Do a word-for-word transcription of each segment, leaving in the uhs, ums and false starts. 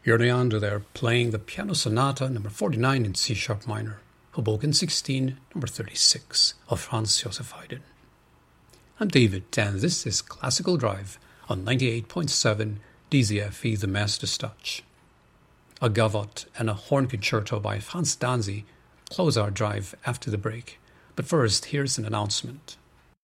Early on, they're playing the Piano Sonata number forty-nine in C sharp minor, Hoboken sixteen, number thirty-six of Franz Joseph Haydn. I'm David, and this is Classical Drive on ninety-eight point seven D Z F E, the Master's Touch. A gavotte and a horn concerto by Franz Danzy close our drive after the break, but first, here's an announcement.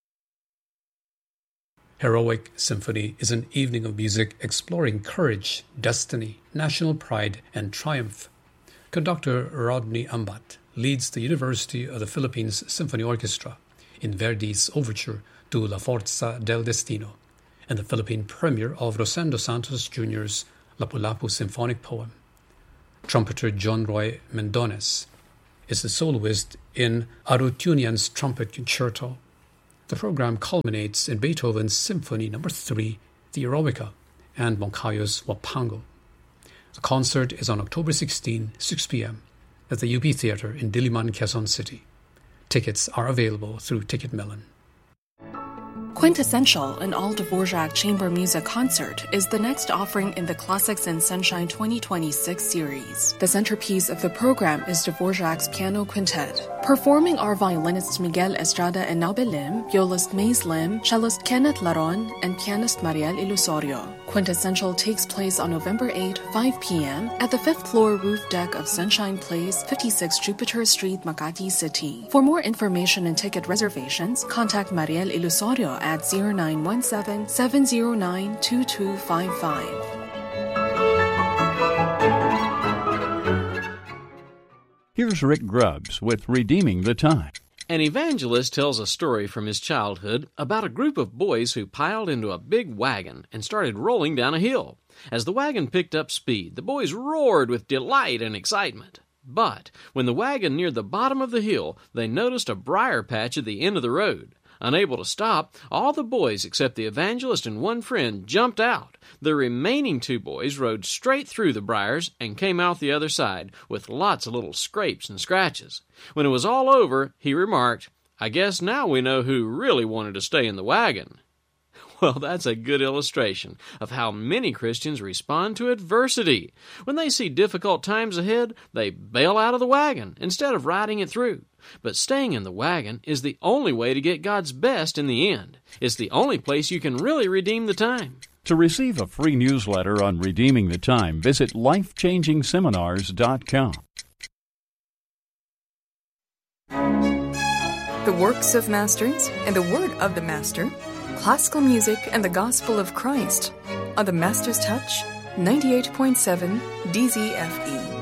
Heroic Symphony is an evening of music exploring courage, destiny, national pride, and triumph. Conductor Rodney Ambat leads the University of the Philippines Symphony Orchestra in Verdi's overture to La Forza del Destino and the Philippine premiere of Rosendo Santos Junior's Lapu-Lapu symphonic poem. Trumpeter John Roy Mendones is the soloist in Arutunian's trumpet concerto. The program culminates in Beethoven's Symphony number three, the Eroica, and Moncayo's Wapango. The concert is on October sixteenth, six p.m. at the U P Theatre in Diliman, Quezon City. Tickets are available through Ticketmelon. Quintessential, an all Dvorak chamber music concert, is the next offering in the Classics in Sunshine twenty twenty-six series. The centerpiece of the program is Dvorak's Piano Quintet. Performing are violinists Miguel Estrada and Naube Lim, violist Maze Lim, cellist Kenneth Laron, and pianist Mariel Ilusorio. Quintessential takes place on November eighth, five p.m. at the fifth floor roof deck of Sunshine Place, fifty-six Jupiter Street, Makati City. For more information and ticket reservations, contact Mariel Ilusorio at zero nine one seven, seven zero nine, two two five five. Here's Rick Grubbs with Redeeming the Time. An evangelist tells a story from his childhood about a group of boys who piled into a big wagon and started rolling down a hill. As the wagon picked up speed, the boys roared with delight and excitement. But when the wagon neared the bottom of the hill, they noticed a briar patch at the end of the road. Unable to stop, all the boys except the evangelist and one friend jumped out. The remaining two boys rode straight through the briars and came out the other side with lots of little scrapes and scratches. When it was all over, he remarked, "I guess now we know who really wanted to stay in the wagon." Well, that's a good illustration of how many Christians respond to adversity. When they see difficult times ahead, they bail out of the wagon instead of riding it through. But staying in the wagon is the only way to get God's best in the end. It's the only place you can really redeem the time. To receive a free newsletter on Redeeming the Time, visit life changing seminars dot com. The works of masters and the word of the master, classical music and the gospel of Christ on the Master's Touch, ninety-eight point seven D Z F E.